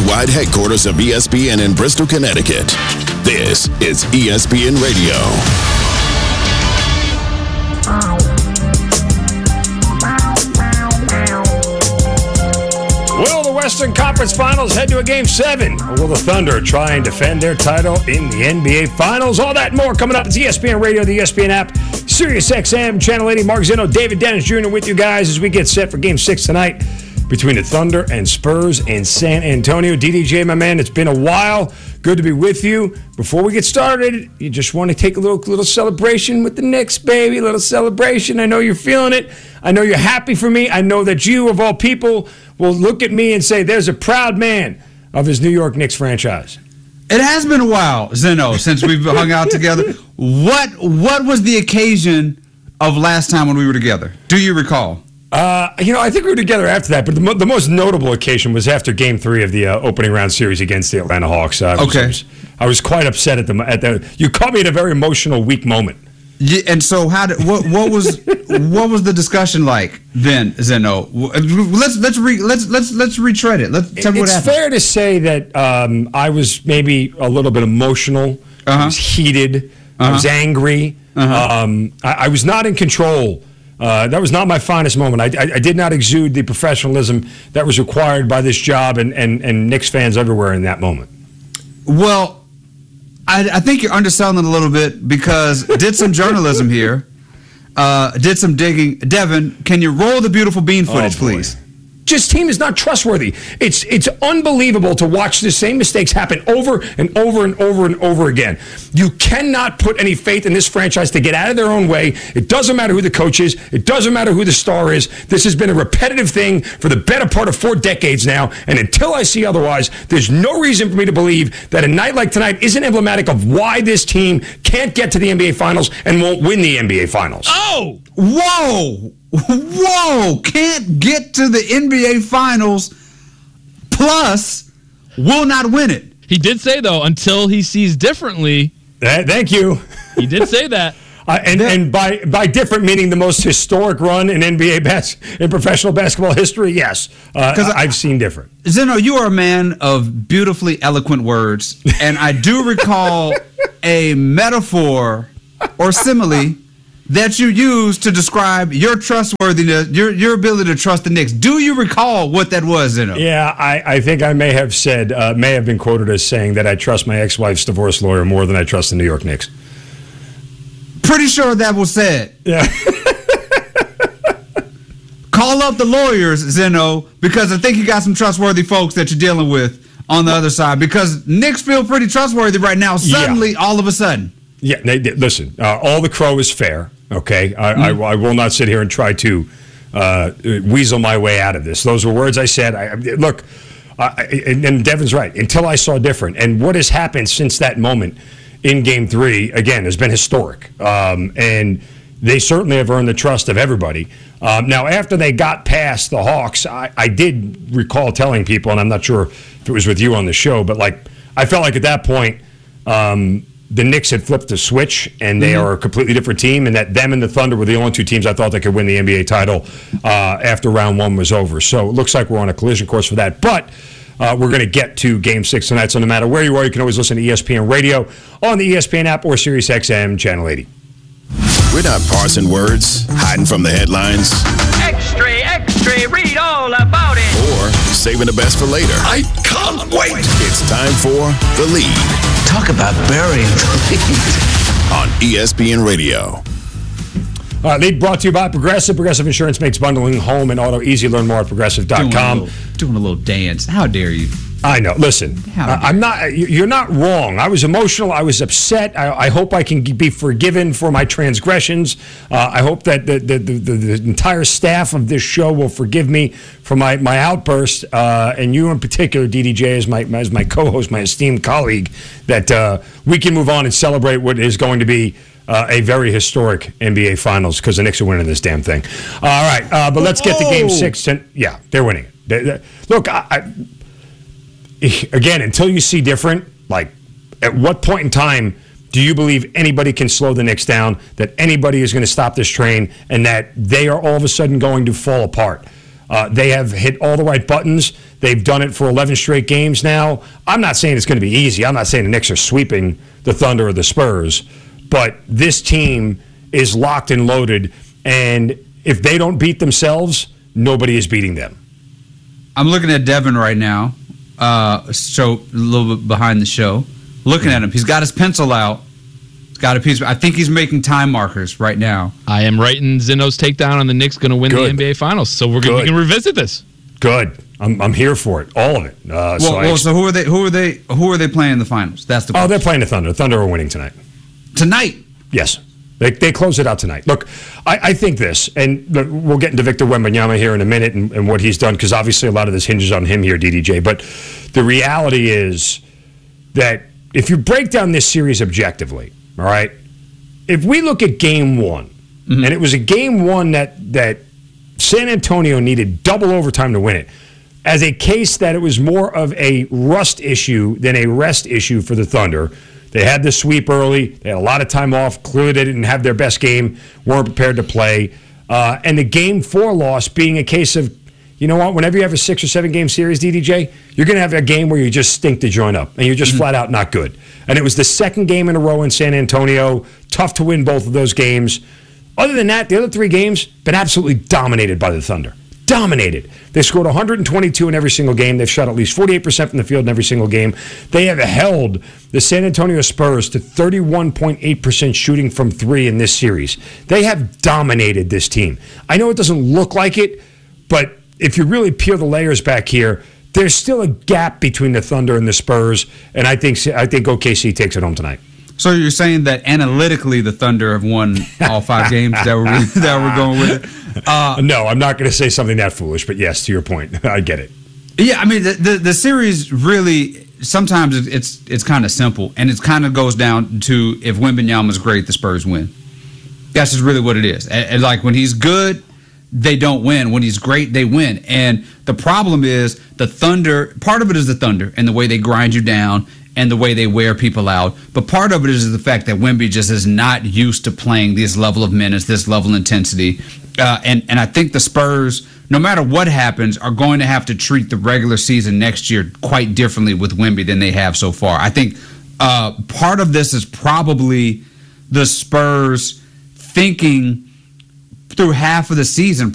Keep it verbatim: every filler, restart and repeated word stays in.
worldwide headquarters of E S P N in Bristol, Connecticut. This is E S P N Radio. Will the Western Conference Finals head to a Game seven? Or will the Thunder try and defend their title in the N B A Finals? All that and more coming up. It's E S P N Radio, the E S P N app, Sirius X M, Channel eighty. Mark Zinno, David Dennis Junior with you guys as we get set for Game six tonight between the Thunder and Spurs in San Antonio. D D J, my man, it's been a while. Good to be with you. Before we get started, you just want to take a little little celebration with the Knicks, baby. A little celebration. I know you're feeling it. I know you're happy for me. I know that you, of all people, will look at me and say, there's a proud man of his New York Knicks franchise. It has been a while, Zeno, since we've hung out together. What What was the occasion of last time when we were together? Do you recall? Uh, you know, I think we were together after that, but the, mo- the most notable occasion was after Game Three of the uh, opening round series against the Atlanta Hawks. Uh, I was, okay, I was, I was quite upset at the at the. You caught me at a very emotional, weak moment. Yeah, and so, how did what what was what was the discussion like then, Zeno? Let's let's re, let's let's let's retread it. Let's tell me what happened. It's fair to say that um, I was maybe a little bit emotional. Uh-huh. I was heated. Uh-huh. I was angry. Uh-huh. Um, I, I was not in control. Uh, that was not my finest moment. I, I, I did not exude the professionalism that was required by this job and, and, and Knicks fans everywhere in that moment. Well, I, I think you're underselling it a little bit because did some journalism here, uh, did some digging. Devin, can you roll the beautiful bean footage, oh, please? This team is not trustworthy. It's it's unbelievable to watch the same mistakes happen over and over and over and over again. You cannot put any faith in this franchise to get out of their own way. It doesn't matter who the coach is. It doesn't matter who the star is. This has been a repetitive thing for the better part of four decades now, and until I see otherwise, there's no reason for me to believe that a night like tonight isn't emblematic of why this team can't get to the N B A Finals and won't win the N B A Finals. Oh! Whoa! Whoa! Can't get to the N B A Finals, plus will not win it. He did say, though, until he sees differently. Uh, thank you. He did say that. Uh, and and by by different meaning the most historic run in N B A bas- in professional basketball history, yes. Because uh, I've seen different. Zeno, you are a man of beautifully eloquent words, and I do recall a metaphor or simile that you use to describe your trustworthiness, your your ability to trust the Knicks. Do you recall what that was, Zeno? Yeah, I, I think I may have said, uh, may have been quoted as saying that I trust my ex-wife's divorce lawyer more than I trust the New York Knicks. Pretty sure that was said. Yeah. Call up the lawyers, Zeno, because I think you got some trustworthy folks that you're dealing with on the other side. Because Knicks feel pretty trustworthy right now, suddenly, yeah. all of a sudden. Yeah, they, they, listen, uh, all the crow is fair. Okay, I, mm-hmm. I, I will not sit here and try to uh, weasel my way out of this. Those were words I said. I, look, I, and, and Devin's right. Until I saw different, and what has happened since that moment in Game Three, again, has been historic. Um, and they certainly have earned the trust of everybody. Um, now, after they got past the Hawks, I, I did recall telling people, and I'm not sure if it was with you on the show, but like I felt like at that point. Um, The Knicks had flipped the switch, and they mm-hmm. are a completely different team, and that them and the Thunder were the only two teams I thought that could win the N B A title uh, after round one was over. So it looks like we're on a collision course for that. But uh, we're going to get to Game six tonight, so no matter where you are, you can always listen to E S P N Radio on the E S P N app or Sirius X M Channel eighty. We're not parsing words, hiding from the headlines. Extra, extra, read all about it. Or saving the best for later. I can't wait. It's time for The Lead. Talk about burying the lead. On E S P N Radio. All right, Lead brought to you by Progressive. Progressive Insurance makes bundling home and auto easy. Learn more at progressive dot com. Doing a little, doing a little dance. How dare you? I know. Listen, uh, I'm not. You're not wrong. I was emotional. I was upset. I, I hope I can be forgiven for my transgressions. Uh, I hope that the the, the the entire staff of this show will forgive me for my my outburst, uh, and you in particular, D D J, as my as my co-host, my esteemed colleague. That uh, we can move on and celebrate what is going to be uh, a very historic N B A Finals because the Knicks are winning this damn thing. All right, uh, but let's get to Game Six. And, yeah, they're winning it. They, they, look, I. I Again, until you see different, like, at what point in time do you believe anybody can slow the Knicks down, that anybody is going to stop this train, and that they are all of a sudden going to fall apart? Uh, they have hit all the right buttons. They've done it for eleven straight games now. I'm not saying it's going to be easy. I'm not saying the Knicks are sweeping the Thunder or the Spurs, but this team is locked and loaded, and if they don't beat themselves, nobody is beating them. I'm looking at Devin right now, uh, so a little bit behind the show. Looking at him, he's got his pencil out. He's got a piece. I think he's making time markers right now. I am writing Zeno's takedown on the Knicks going to win Good. the N B A Finals, so we're gonna, we can revisit this. Good. I'm I'm here for it. All of it. Uh, Well, so, I well, ex- so who are they? Who are they? Who are they playing in the finals? That's the oh, question. they're playing the Thunder. The Thunder are winning tonight. Tonight. Yes. They, they close it out tonight. Look, I, I think this, and look, we'll get into Victor Wembanyama here in a minute and, and what he's done, because obviously a lot of this hinges on him here, D D J. But the reality is that if you break down this series objectively, all right, if we look at game one, mm-hmm. and it was a game one that, that San Antonio needed double overtime to win it, as a case that it was more of a rust issue than a rest issue for the Thunder. They had the sweep early. They had a lot of time off. Clearly, they didn't have their best game, weren't prepared to play. Uh, and the game four loss being a case of, you know what, whenever you have a six or seven game series, D D J, you're going to have a game where you just stink to join up, and you're just mm-hmm. flat out not good. And it was the second game in a row in San Antonio. Tough to win both of those games. Other than that, the other three games, been absolutely dominated by the Thunder. Dominated. They scored one hundred twenty-two in every single game. They've shot at least forty-eight percent from the field in every single game. They have held the San Antonio Spurs to thirty-one point eight percent shooting from three in this series. They have dominated this team. I know it doesn't look like it, but if you really peel the layers back here, there's still a gap between the Thunder and the Spurs, and I think I think O K C takes it home tonight. So you're saying that analytically the Thunder have won all five games that we're that we're going with it? Uh, no, I'm not going to say something that foolish, but yes, to your point, I get it. Yeah, I mean the the, the series really sometimes it's it's kind of simple, and it kind of goes down to if Wembanyama's great, the Spurs win. That's just really what it is. And, and like when he's good, they don't win. When he's great, they win. And the problem is the Thunder. Part of it is the Thunder and the way they grind you down and the way they wear people out. But part of it is the fact that Wemby just is not used to playing this level of minutes, this level of intensity. Uh, and, and I think the Spurs, no matter what happens, are going to have to treat the regular season next year quite differently with Wemby than they have so far. I think uh, part of this is probably the Spurs thinking through half of the season